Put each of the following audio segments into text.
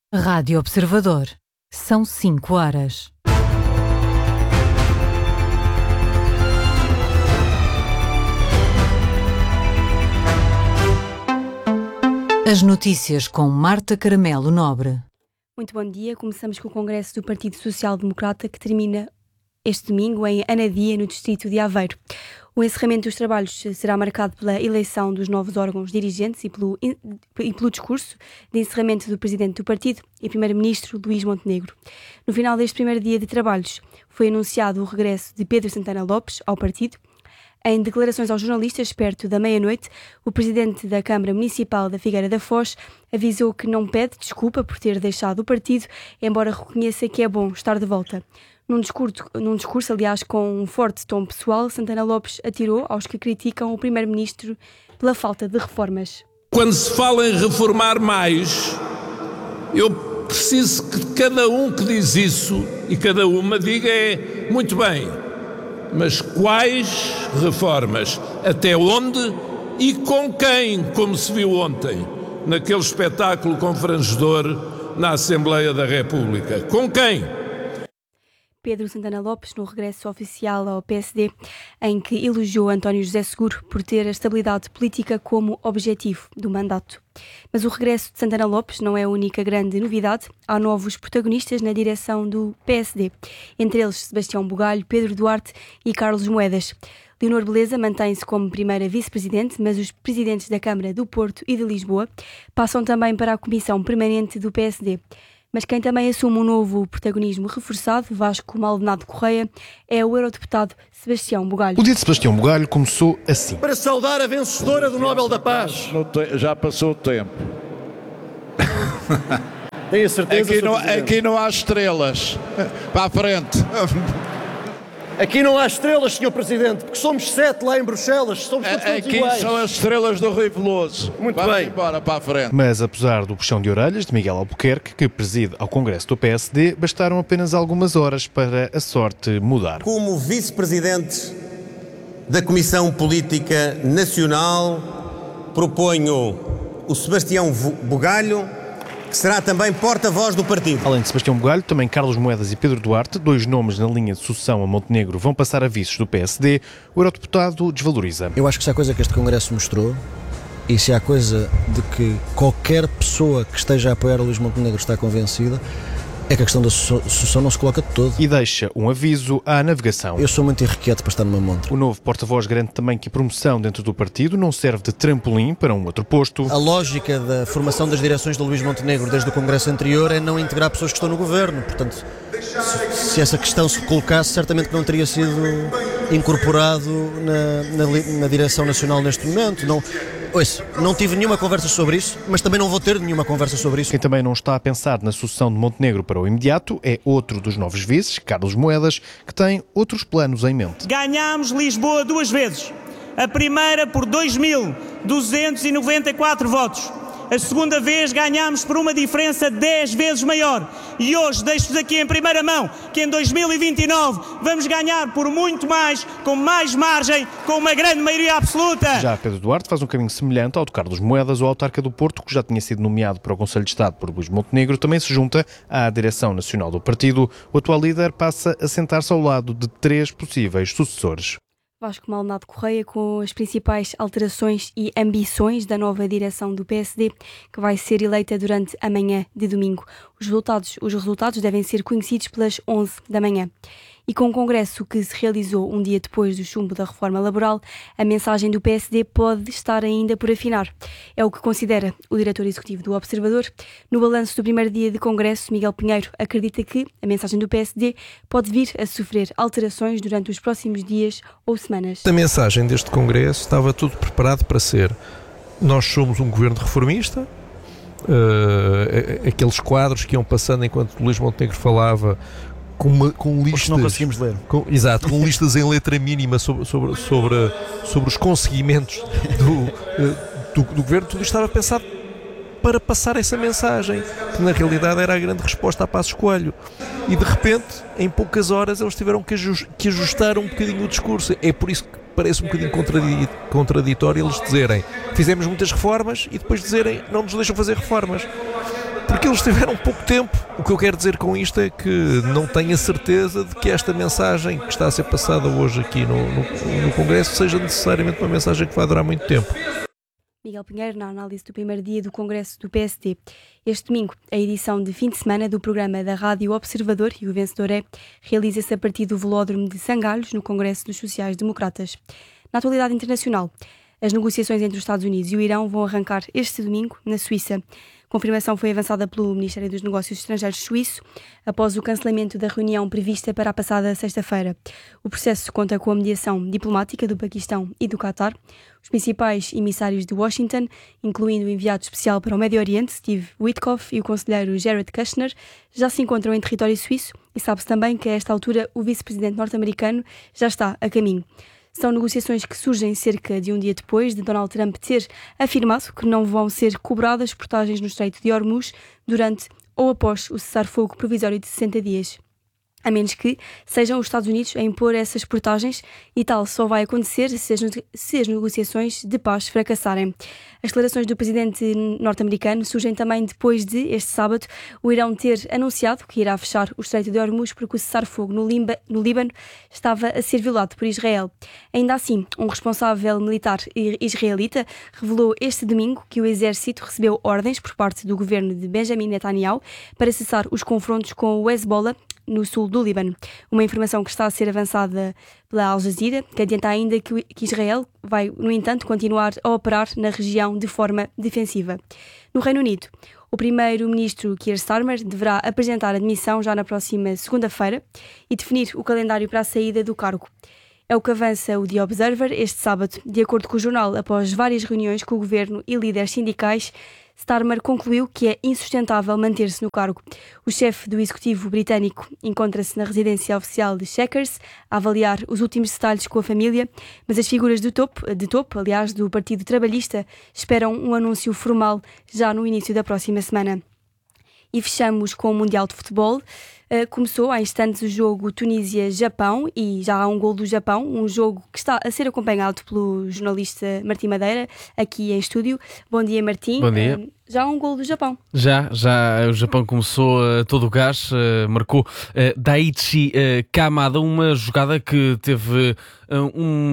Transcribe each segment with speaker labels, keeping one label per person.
Speaker 1: Rádio Observador. São 5 horas. As notícias com Marta Caramelo Nobre.
Speaker 2: Muito bom dia. Começamos com o Congresso do Partido Social Democrata, que termina este domingo em Anadia, no distrito de Aveiro. O encerramento dos trabalhos será marcado pela eleição dos novos órgãos dirigentes e pelo discurso de encerramento do presidente do partido e primeiro-ministro Luís Montenegro. No final deste primeiro dia de trabalhos, foi anunciado o regresso de Pedro Santana Lopes ao partido. Em declarações aos jornalistas perto da meia-noite, o presidente da Câmara Municipal da Figueira da Foz avisou que não pede desculpa por ter deixado o partido, embora reconheça que é bom estar de volta. Num discurso, aliás, com um forte tom pessoal, Santana Lopes atirou aos que criticam o primeiro-ministro pela falta de reformas.
Speaker 3: Quando se fala em reformar mais, eu preciso que cada um que diz isso e cada uma diga muito bem, mas quais reformas? Até onde e com quem, como se viu ontem, naquele espetáculo confrangedor na Assembleia da República? Com quem?
Speaker 2: Pedro Santana Lopes, no regresso oficial ao PSD, em que elogiou António José Seguro por ter a estabilidade política como objetivo do mandato. Mas o regresso de Santana Lopes não é a única grande novidade. Há novos protagonistas na direção do PSD, entre eles Sebastião Bugalho, Pedro Duarte e Carlos Moedas. Leonor Beleza mantém-se como primeira vice-presidente, mas os presidentes da Câmara do Porto e de Lisboa passam também para a Comissão Permanente do PSD. Mas quem também assume um novo protagonismo reforçado, Vasco Maldonado Correia, é o eurodeputado Sebastião Bugalho.
Speaker 4: O dia de Sebastião Bugalho começou assim.
Speaker 5: Para saudar a vencedora do Nobel da Paz.
Speaker 6: Já passou o tempo.
Speaker 5: Tenho a certeza.
Speaker 6: Aqui não há estrelas. Para a frente.
Speaker 5: Aqui não há estrelas, Sr. Presidente, porque somos 7 lá em Bruxelas, somos todos iguais.
Speaker 6: Aqui são as estrelas do Rui Veloso.
Speaker 5: Vamos bem.
Speaker 6: Embora, para a frente.
Speaker 4: Mas apesar do puxão de orelhas de Miguel Albuquerque, que preside ao Congresso do PSD, bastaram apenas algumas horas para a sorte mudar.
Speaker 7: Como vice-presidente da Comissão Política Nacional, proponho o Sebastião Bugalho, que será também porta-voz do partido.
Speaker 4: Além de Sebastião Bugalho, também Carlos Moedas e Pedro Duarte, dois nomes na linha de sucessão a Montenegro, vão passar a vices do PSD. O eurodeputado desvaloriza.
Speaker 8: Eu acho que se há coisa que este Congresso mostrou, e se há coisa de que qualquer pessoa que esteja a apoiar o Luís Montenegro está convencida, é que a questão da sucessão não se coloca de todo.
Speaker 4: E deixa um aviso à navegação.
Speaker 8: Eu sou muito irrequieto para estar numa montra.
Speaker 4: O novo porta-voz garante também que a promoção dentro do partido não serve de trampolim para um outro posto.
Speaker 8: A lógica da formação das direções do Luís Montenegro desde o Congresso anterior é não integrar pessoas que estão no governo. Portanto, se essa questão se colocasse, certamente não teria sido incorporado na direção nacional neste momento. Não tive nenhuma conversa sobre isso, mas também não vou ter nenhuma conversa sobre isso.
Speaker 4: Quem também não está a pensar na sucessão de Montenegro para o imediato é outro dos novos vices, Carlos Moedas, que tem outros planos em mente.
Speaker 9: Ganhámos Lisboa 2 vezes. A primeira por 2.294 votos. A segunda vez ganhámos por uma diferença 10 vezes maior. E hoje deixo-vos aqui em primeira mão que em 2029 vamos ganhar por muito mais, com mais margem, com uma grande maioria absoluta.
Speaker 4: Já Pedro Duarte faz um caminho semelhante ao de Carlos Moedas, o autarca do Porto, que já tinha sido nomeado para o Conselho de Estado por Luís Montenegro, também se junta à direção nacional do partido. O atual líder passa a sentar-se ao lado de 3 possíveis sucessores.
Speaker 2: Vasco Maldonado Correia com as principais alterações e ambições da nova direção do PSD, que vai ser eleita durante a manhã de domingo. Os resultados devem ser conhecidos pelas 11 da manhã. E com o Congresso que se realizou um dia depois do chumbo da reforma laboral, a mensagem do PSD pode estar ainda por afinar. É o que considera o diretor executivo do Observador. No balanço do primeiro dia de Congresso, Miguel Pinheiro acredita que a mensagem do PSD pode vir a sofrer alterações durante os próximos dias ou semanas.
Speaker 10: A mensagem deste Congresso estava tudo preparado para ser: nós somos um governo reformista, aqueles quadros que iam passando enquanto Luís Montenegro falava, com listas,
Speaker 8: não conseguimos ler.
Speaker 10: Com listas em letra mínima sobre os conseguimentos do governo. Tudo estava pensado para passar essa mensagem, que na realidade era a grande resposta a Passos Coelho. E de repente, em poucas horas, eles tiveram que ajustar um bocadinho o discurso. É por isso que parece um bocadinho contraditório eles dizerem: fizemos muitas reformas, e depois dizerem: não nos deixam fazer reformas. porque eles tiveram pouco tempo. O que eu quero dizer com isto é que não tenho a certeza de que esta mensagem que está a ser passada hoje aqui no Congresso seja necessariamente uma mensagem que vai durar muito tempo.
Speaker 2: Miguel Pinheiro, na análise do primeiro dia do Congresso do PSD. Este domingo, a edição de fim de semana do programa da Rádio Observador, e o vencedor realiza-se a partir do Velódromo de Sangalhos, no Congresso dos Sociais-Democratas. Na atualidade internacional, as negociações entre os Estados Unidos e o Irão vão arrancar este domingo, na Suíça. A confirmação foi avançada pelo Ministério dos Negócios Estrangeiros suíço após o cancelamento da reunião prevista para a passada sexta-feira. O processo conta com a mediação diplomática do Paquistão e do Qatar. Os principais emissários de Washington, incluindo o enviado especial para o Médio Oriente, Steve Witkoff, e o conselheiro Jared Kushner, já se encontram em território suíço e sabe-se também que a esta altura o vice-presidente norte-americano já está a caminho. São negociações que surgem cerca de um dia depois de Donald Trump ter afirmado que não vão ser cobradas portagens no Estreito de Hormuz durante ou após o cessar-fogo provisório de 60 dias. A menos que sejam os Estados Unidos a impor essas portagens, e tal só vai acontecer se as negociações de paz fracassarem. As declarações do presidente norte-americano surgem também depois de, este sábado, o Irão ter anunciado que irá fechar o Estreito de Hormuz porque o cessar-fogo no Líbano estava a ser violado por Israel. Ainda assim, um responsável militar israelita revelou este domingo que o exército recebeu ordens por parte do governo de Benjamin Netanyahu para cessar os confrontos com o Hezbollah no sul do Líbano. Uma informação que está a ser avançada pela Al Jazeera, que adianta ainda que Israel vai, no entanto, continuar a operar na região de forma defensiva. No Reino Unido, o primeiro-ministro Keir Starmer deverá apresentar a demissão já na próxima segunda-feira e definir o calendário para a saída do cargo. É o que avança o The Observer este sábado. De acordo com o jornal, após várias reuniões com o governo e líderes sindicais, Starmer concluiu que é insustentável manter-se no cargo. O chefe do executivo britânico encontra-se na residência oficial de Chequers a avaliar os últimos detalhes com a família, mas as figuras de topo, do Partido Trabalhista, esperam um anúncio formal já no início da próxima semana. E fechamos com o Mundial de Futebol. Começou há instantes o jogo Tunísia-Japão e já há um gol do Japão, um jogo que está a ser acompanhado pelo jornalista Martim Madeira, aqui em estúdio. Bom dia, Martim.
Speaker 11: Bom dia.
Speaker 2: Já há um gol do Japão.
Speaker 11: Já o Japão começou todo o gás, marcou Daichi Kamada, uma jogada que teve um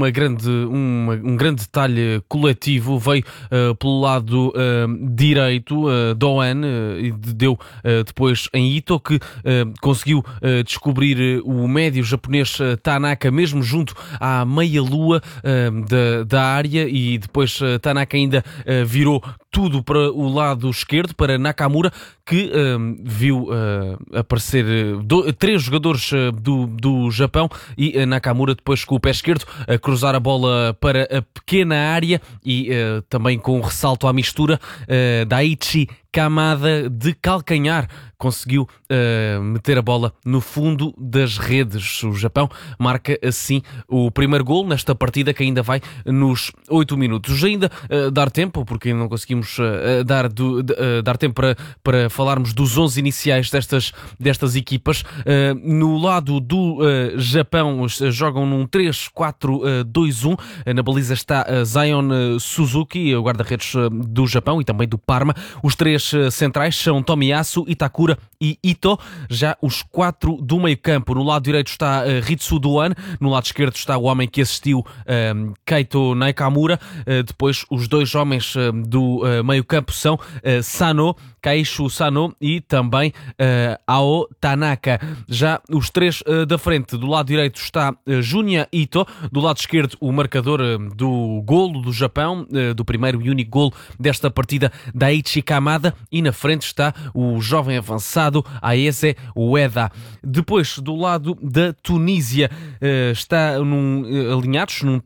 Speaker 11: grande detalhe coletivo, veio pelo lado direito, Doan, e deu depois em Ito, que conseguiu descobrir o médio japonês Tanaka, mesmo junto à meia-lua da área, e depois Tanaka ainda virou tudo para o lado esquerdo, para Nakamura, que viu aparecer três jogadores do Japão, e Nakamura depois com o pé esquerdo a cruzar a bola para a pequena área, e também com ressalto à mistura, Daichi Kamada de calcanhar conseguiu meter a bola no fundo das redes. O Japão marca assim o primeiro gol nesta partida, que ainda vai nos 8 minutos. Ainda dar tempo, porque não conseguimos dar tempo para falarmos dos 11 iniciais destas equipas. No lado do Japão jogam num 3-4-2-1. Na baliza está Zion Suzuki, o guarda-redes do Japão e também do Parma. Os três centrais são Tomiyasu, Itakura e Ito. Já os quatro do meio-campo: no lado direito está Ritsu Doan, no lado esquerdo está o homem que assistiu, Keito Nakamura. Depois os dois homens do meio-campo são Kaishu Sano e também Ao Tanaka. Já os três da frente: do lado direito está Junya Ito, do lado esquerdo o marcador do golo do Japão, do primeiro e único golo desta partida, Daichi Kamada, e na frente está o jovem avançado Aeze Ueda. Depois, do lado da Tunísia, está alinhados num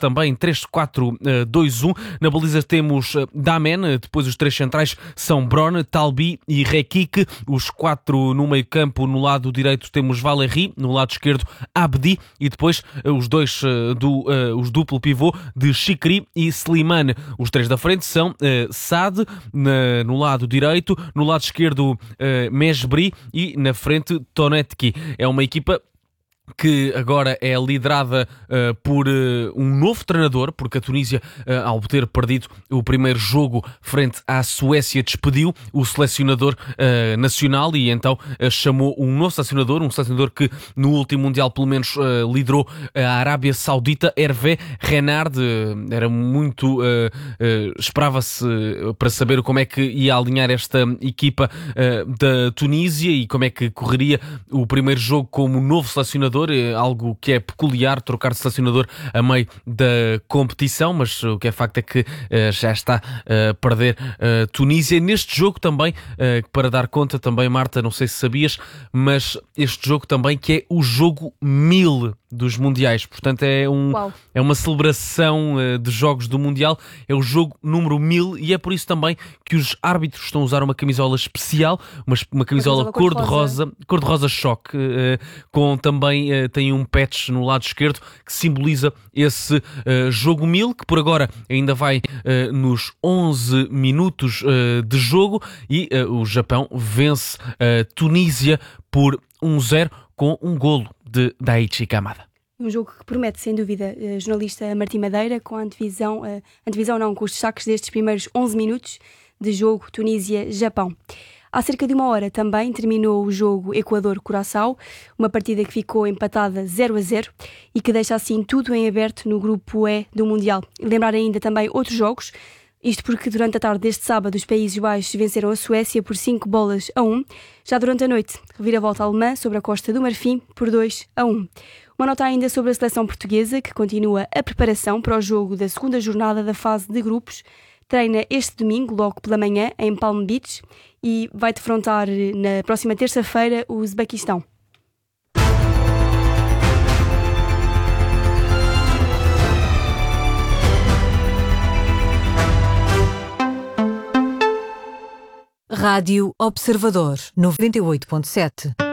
Speaker 11: 3-4-2-1. Na baliza temos Damen, depois os três centrais são Bron, Talbi e Rekik. Os quatro no meio campo: no lado direito temos Valeri, no lado esquerdo Abdi, e depois os dois os duplo pivô de Shikri e Slimane. Os três da frente são Saad no lado direito, no lado esquerdo Mesbri e na frente Tonetki. É uma equipa que agora é liderada por um novo treinador, porque a Tunísia, ao ter perdido o primeiro jogo frente à Suécia, despediu o selecionador nacional e então chamou um novo selecionador, um selecionador que no último Mundial pelo menos liderou a Arábia Saudita, Hervé Renard. Era muito... esperava-se para saber como é que ia alinhar esta equipa da Tunísia e como é que correria o primeiro jogo como novo selecionador, algo que é peculiar, trocar de selecionador a meio da competição, mas o que é facto é que já está a perder a Tunísia. Neste jogo também, para dar conta também, Marta, não sei se sabias, mas este jogo também que é o jogo 1000 dos Mundiais, portanto é uma celebração de jogos do Mundial, é o jogo número 1000 e é por isso também que os árbitros estão a usar uma camisola especial, uma camisola cor-de-rosa choque, com também tem um patch no lado esquerdo que simboliza esse jogo 1000, que por agora ainda vai nos 11 minutos de jogo e o Japão vence a Tunísia por 1-0 com um golo de Daichi Kamada.
Speaker 2: Um jogo que promete, sem dúvida, jornalista Martim Madeira, com com os destaques destes primeiros 11 minutos de jogo Tunísia-Japão. Há cerca de uma hora também terminou o jogo Equador-Curaçao, uma partida que ficou empatada 0-0 e que deixa assim tudo em aberto no grupo E do Mundial. Lembrar ainda também outros jogos, isto porque durante a tarde deste sábado os Países Baixos venceram a Suécia por 5-1. Já durante a noite, reviravolta alemã sobre a Costa do Marfim por 2-1. Uma nota ainda sobre a seleção portuguesa, que continua a preparação para o jogo da segunda jornada da fase de grupos. Treina este domingo, logo pela manhã, em Palm Beach, e vai defrontar na próxima terça-feira o Uzbequistão.
Speaker 1: Rádio Observador 98.7.